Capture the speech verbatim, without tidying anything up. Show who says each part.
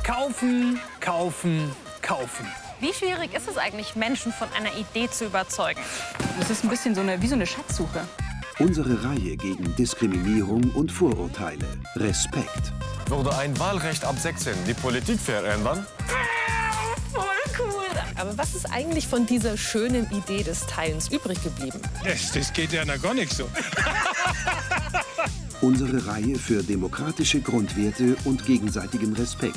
Speaker 1: Kaufen, kaufen, kaufen.
Speaker 2: Wie schwierig ist es eigentlich, Menschen von einer Idee zu überzeugen?
Speaker 3: Das ist ein bisschen so eine, wie so eine Schatzsuche.
Speaker 4: Unsere Reihe gegen Diskriminierung und Vorurteile. Respekt.
Speaker 5: Würde ein Wahlrecht ab sechzehn die Politik verändern?
Speaker 2: Voll cool.
Speaker 6: Aber was ist eigentlich von dieser schönen Idee des Teilens übrig geblieben?
Speaker 1: Das, das geht ja gar nicht so.
Speaker 4: Unsere Reihe für demokratische Grundwerte und gegenseitigen Respekt.